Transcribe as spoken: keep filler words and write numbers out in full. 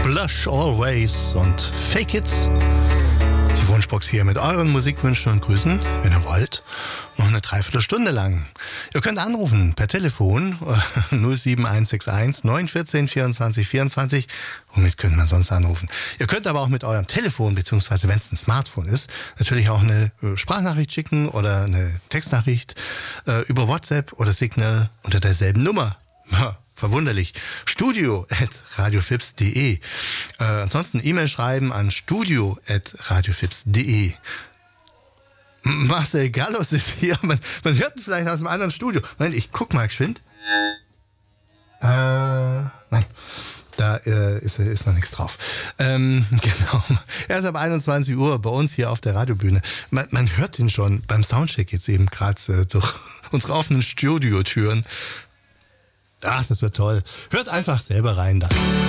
Blush Always und Fake It. Die Wunschbox hier mit euren Musikwünschen und Grüßen, wenn ihr wollt, noch eine Dreiviertelstunde lang. Ihr könnt anrufen per Telefon null sieben eins sechs eins neun eins vier vierundzwanzig vierundzwanzig. Womit könnt man sonst anrufen? Ihr könnt aber auch mit eurem Telefon, beziehungsweise wenn es ein Smartphone ist, natürlich auch eine Sprachnachricht schicken oder eine Textnachricht äh, über WhatsApp oder Signal unter derselben Nummer. Ja, verwunderlich. Studio at radiofips punkt de. Äh, ansonsten E-Mail schreiben an studio at radiofips punkt de. Marcel Gallus ist hier. Man, man hört ihn vielleicht aus einem anderen Studio. Moment, ich guck mal geschwind. Äh, nein. Da äh, ist, ist noch nichts drauf. Ähm, genau. Er ist ab einundzwanzig Uhr bei uns hier auf der Radiobühne. Man, man hört ihn schon beim Soundcheck jetzt eben gerade äh, durch unsere offenen Studiotüren. Ach, das wird toll. Hört einfach selber rein dann.